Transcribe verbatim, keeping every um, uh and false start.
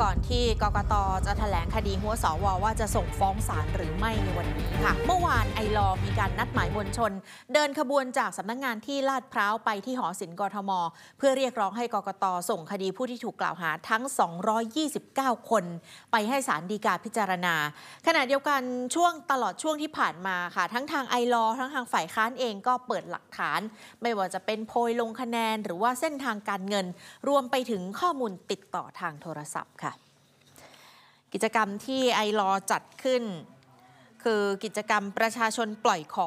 ก่อนที่กกต.จะแถลงคดีหัวสว.ว่าจะส่งฟ้องศาลหรือไม่ในวันนี้ค่ะเมื่อวานไอลอมีการนัดหมายมวลชนเดินขบวนจากสำนักงานที่ลาดพร้าวไปที่หอศิลป์กทม.เพื่อเรียกร้องให้กกต.ส่งคดีผู้ที่ถูกกล่าวหาทั้งสองร้อยยี่สิบเก้าคนไปให้ศาลฎีกาพิจารณาขณะเดียวกันช่วงตลอดช่วงที่ผ่านมาค่ะทั้งทางไอลอทั้งทางฝ่ายค้านเองก็เปิดหลักฐานไม่ว่าจะเป็นโพยลงคะแนนหรือว่าเส้นทางการเงินรวมไปถึงข้อมูลติดต่อทางโทรศัพท์ค่ะกิจกรรมที่ไอลอจัดขึ้นคือกิจกรรมประชาชนปล่อยของ